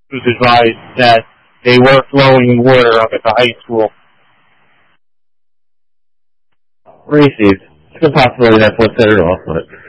was advised that they were flowing water up at the high school. Received. It's a possibility that's what set it off, but